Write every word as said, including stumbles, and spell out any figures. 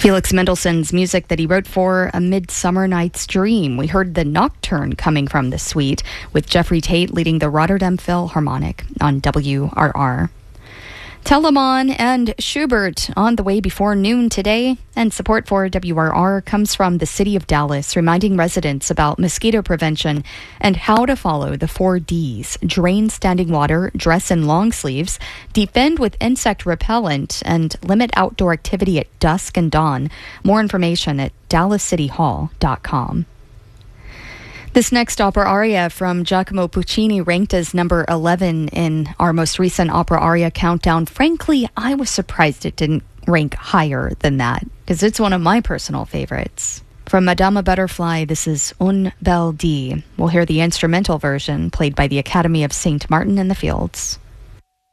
Felix Mendelssohn's music that he wrote for A Midsummer Night's Dream. We heard the Nocturne coming from the suite, with Jeffrey Tate leading the Rotterdam Philharmonic on W R R. Telemann and Schubert on the way before noon today, and support for W R R comes from the City of Dallas, reminding residents about mosquito prevention and how to follow the four Ds: drain standing water, dress in long sleeves, defend with insect repellent, and limit outdoor activity at dusk and dawn. More information at dallas city hall dot com. This next opera aria from Giacomo Puccini ranked as number eleven in our most recent opera aria countdown. Frankly, I was surprised it didn't rank higher than that, because it's one of my personal favorites. From Madama Butterfly, this is Un Bel Dì. We'll hear the instrumental version played by the Academy of Saint Martin in the Fields.